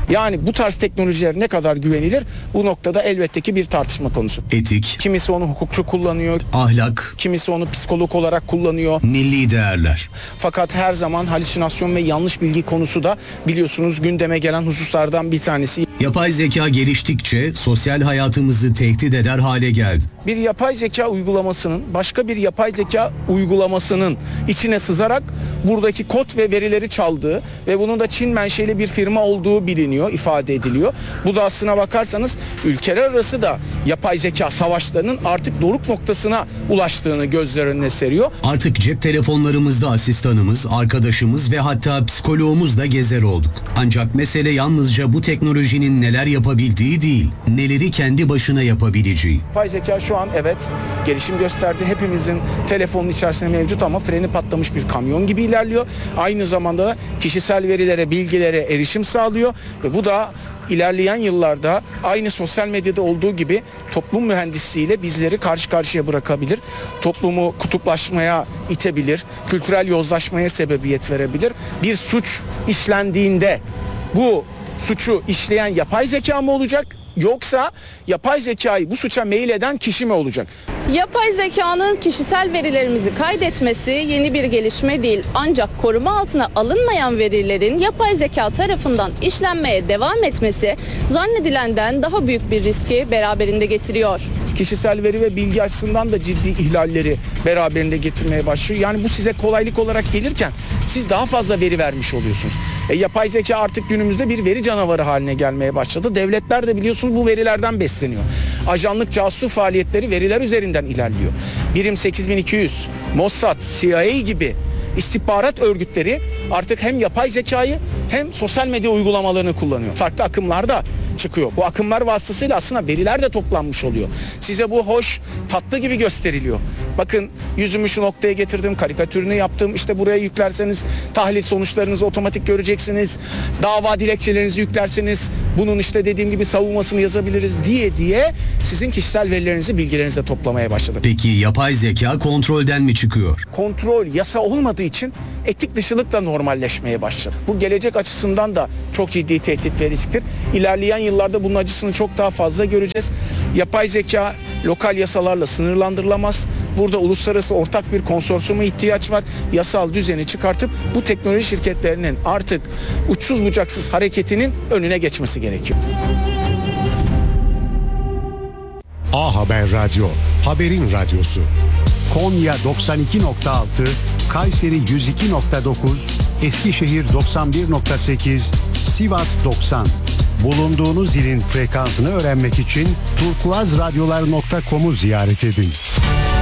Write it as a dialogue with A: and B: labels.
A: Yani bu tarz teknolojiler ne kadar güvenilir? Bu noktada elbette ki bir tartışma konusu.
B: Etik,
A: Kimisi onu hukukçu kullanıyor,
B: ahlak,
A: kimisi onu psikolog olarak kullanıyor.
B: milli değerler.
A: Fakat her zaman halüsinasyon ve yanlış bilgi konusu da biliyorsunuz gündeme gelen hususlardan bir tanesi.
B: Yapay zeka geliştikçe sosyal hayatımızı tehdit eder hale geldi.
A: Bir yapay zeka uygulamasının başka bir yapay zeka uygulamasının içine sızarak buradaki kod ve verileri çaldığı ve bunun da Çin menşeli bir firma olduğu biliniyor, ifade ediliyor. Bu da aslına bakarsanız ülkeler arası da yapay zeka savaşlarının artık doruk noktasına ulaştığını gözler önüne seriyor.
B: Artık cep telefonlarımızda asistanımız, arkadaşımız ve hatta psikoloğumuz da gezer olduk. Ancak mesele yalnızca bu teknolojinin neler yapabildiği değil, neleri kendi başına yapabileceği.
A: Yapay zeka şu an evet gelişim gösterdi. Hepimizin telefonun içerisinde mevcut ama freni patlamış bir kamyon gibi ilerliyor. Aynı zamanda da kişisel verilere, bilgilere erişim sağlıyor ve bu da ilerleyen yıllarda aynı sosyal medyada olduğu gibi toplum mühendisliğiyle bizleri karşı karşıya bırakabilir. Toplumu kutuplaşmaya itebilir, kültürel yozlaşmaya sebebiyet verebilir. Bir suç işlendiğinde bu suçu işleyen yapay zeka mı olacak? Yoksa yapay zekayı bu suça meyil eden kişi mi olacak?
C: Yapay zekanın kişisel verilerimizi kaydetmesi yeni bir gelişme değil. Ancak koruma altına alınmayan verilerin yapay zeka tarafından işlenmeye devam etmesi zannedilenden daha büyük bir riski beraberinde getiriyor.
A: Kişisel veri ve bilgi açısından da ciddi ihlalleri beraberinde getirmeye başlıyor. Yani bu size kolaylık olarak gelirken siz daha fazla veri vermiş oluyorsunuz. Yapay zeka artık günümüzde bir veri canavarı haline gelmeye başladı. Devletler de biliyorsunuz bu verilerden besleniyor. Ajanlık, casus faaliyetleri veriler üzerinden ilerliyor. Birim 8200, Mossad, CIA gibi istihbarat örgütleri artık hem yapay zekayı hem sosyal medya uygulamalarını kullanıyor. Farklı akımlar da çıkıyor. Bu akımlar vasıtasıyla aslında veriler de toplanmış oluyor. Size bu hoş, tatlı gibi gösteriliyor. Bakın yüzümü şu noktaya getirdim, karikatürünü yaptım. İşte buraya yüklerseniz tahlil sonuçlarınızı otomatik göreceksiniz. Dava dilekçelerinizi yüklerseniz bunun işte dediğim gibi savunmasını yazabiliriz diye sizin kişisel verilerinizi, bilgilerinizi toplamaya başladı.
B: Peki yapay zeka kontrolden mi çıkıyor?
A: Kontrol, yasa olmadığı için etik dışılıkla normalleşmeye başladı. Bu gelecek açısından da çok ciddi tehdit ve risktir. İlerleyen yıllarda bunun acısını çok daha fazla göreceğiz. Yapay zeka lokal yasalarla sınırlandırılamaz. Burada uluslararası ortak bir konsorsiyuma ihtiyaç var. Yasal düzeni çıkartıp bu teknoloji şirketlerinin artık uçsuz bucaksız hareketinin önüne geçmesi gerekiyor.
D: A Haber Radyo, haberin radyosu.
E: Konya 92.6, Kayseri 102.9, Eskişehir 91.8, Sivas 90. Bulunduğunuz ilin frekansını öğrenmek için turkuazradyolar.com'u ziyaret edin.